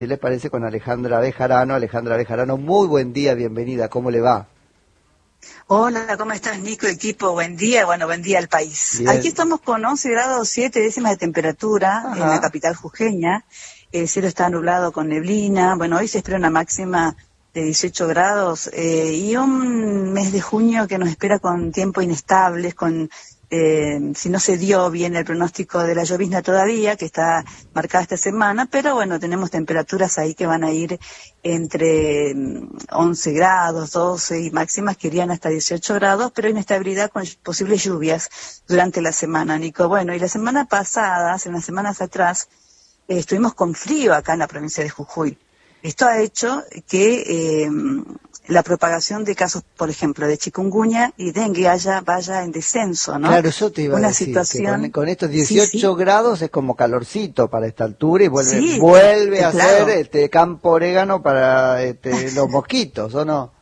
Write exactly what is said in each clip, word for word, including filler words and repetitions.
¿Qué les parece con Alejandra Bejarano? Alejandra Bejarano, muy buen día, bienvenida, ¿cómo le va? Hola, ¿cómo estás, Nico, equipo? Buen día, bueno, buen día al país. Bien. Aquí estamos con once grados siete décimas de temperatura. Ajá. En la capital jujeña. El cielo está nublado con neblina. Bueno, hoy se espera una máxima de dieciocho grados eh, y un mes de junio que nos espera con tiempo inestables, con eh, si no se dio bien el pronóstico de la llovizna todavía, que está marcada esta semana, pero bueno, tenemos temperaturas ahí que van a ir entre once grados, doce y máximas que irían hasta dieciocho grados, pero inestabilidad con posibles lluvias durante la semana, Nico. Bueno, y la semana pasada, hace unas semanas atrás, eh, estuvimos con frío acá en la provincia de Jujuy. Esto ha hecho que eh, la propagación de casos, por ejemplo, de chikungunya y dengue haya, vaya en descenso, ¿no? Claro, eso te iba Una a decir, situación... que con, con estos dieciocho sí, sí. grados es como calorcito para esta altura y vuelve, sí, vuelve sí, a claro. ser este campo orégano para este, los mosquitos, ¿o no?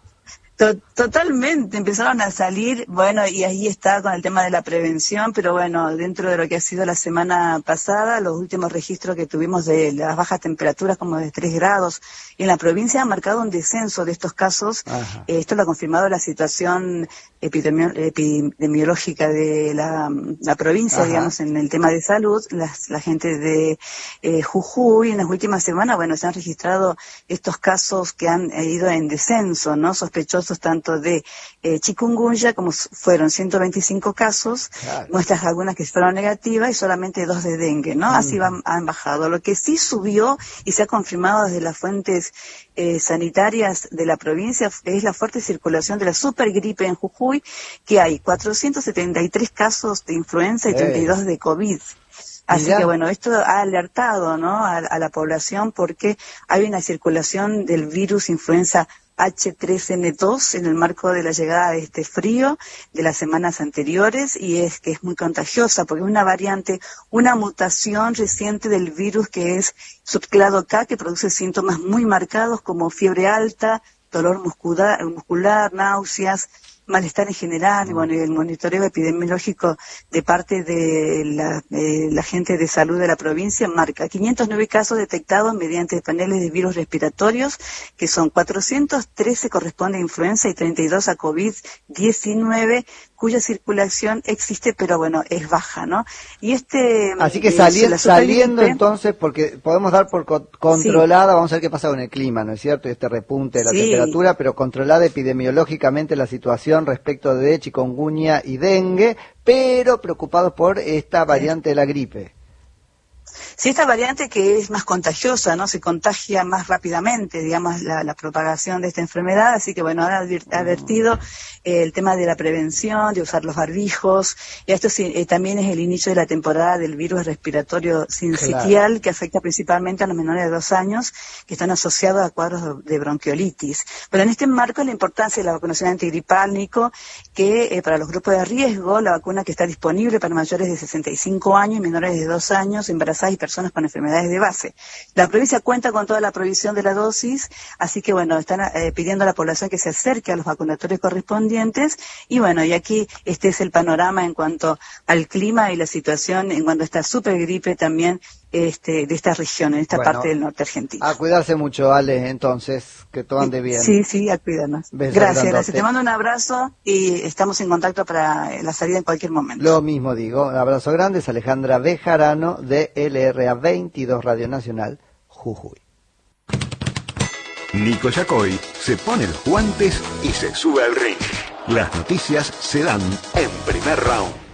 Totalmente, empezaron a salir, bueno, y ahí está con el tema de la prevención, pero bueno, dentro de lo que ha sido la semana pasada, los últimos registros que tuvimos de las bajas temperaturas como de tres grados, en la provincia ha marcado un descenso de estos casos. Eh, esto lo ha confirmado la situación epidemio epidemiológica de la, la provincia, Ajá. digamos, en el tema de salud. Las, la gente de eh, Jujuy en las últimas semanas, bueno, se han registrado estos casos que han eh, ido en descenso, ¿no? Sospechosos tanto de eh, chikungunya, como fueron ciento veinticinco casos, claro. muestras algunas que fueron negativas y solamente dos de dengue, ¿no? Uh-huh. Así van, han bajado. Lo que sí subió y se ha confirmado desde las fuentes eh, sanitarias de la provincia es la fuerte circulación de la supergripe en Jujuy, que hay cuatrocientos setenta y tres casos de influenza y treinta y dos de COVID. Así Mirá. que bueno, esto ha alertado, ¿no? a, a la población porque hay una circulación del virus influenza H tres N dos en el marco de la llegada de este frío de las semanas anteriores, y es que es muy contagiosa porque es una variante, una mutación reciente del virus que es subclado K, que produce síntomas muy marcados como fiebre alta, dolor muscular, muscular náuseas, malestar en general, y bueno, y el monitoreo epidemiológico de parte de la, de la gente de salud de la provincia marca quinientos nueve casos detectados mediante paneles de virus respiratorios, que son cuatrocientos trece corresponde a influenza y treinta y dos a COVID diecinueve, cuya circulación existe, pero bueno, es baja, ¿no? Y este... Así que sali eh, saliendo entonces, porque podemos dar por co controlada, sí. vamos a ver qué pasa con el clima, ¿no es cierto? Este repunte de la sí. temperatura, pero controlada epidemiológicamente la situación respecto de chikungunya y dengue, pero preocupados por esta variante de la gripe. Sí, esta variante que es más contagiosa, ¿no? Se contagia más rápidamente, digamos, la, la propagación de esta enfermedad, así que bueno, han advertido eh, el tema de la prevención, de usar los barbijos, y esto sí, eh, también es el inicio de la temporada del virus respiratorio sincitial, claro. que afecta principalmente a los menores de dos años, que están asociados a cuadros de bronquiolitis. Pero en este marco la importancia de la vacunación antigripal, Nico, que eh, para los grupos de riesgo, la vacuna que está disponible para mayores de sesenta y cinco años y menores de dos años, embarazadas y personas con enfermedades de base. La provincia cuenta con toda la provisión de la dosis, así que bueno, están eh, pidiendo a la población que se acerque a los vacunatorios correspondientes, y bueno, y aquí este es el panorama en cuanto al clima y la situación en cuanto a esta supergripe también este, de esta región, en esta bueno, parte del norte argentino. A cuidarse mucho, Ale, entonces, que todo ande bien. Sí, sí, a cuidarnos. Beso gracias, grandote. gracias. Te mando un abrazo y estamos en contacto para la salida en cualquier momento. Lo mismo digo, un abrazo grande, es Alejandra Bejarano de L R A veintidós Radio Nacional, Jujuy. Nico Yacoy se pone los guantes y se sube al ring. Las noticias se dan en primer round.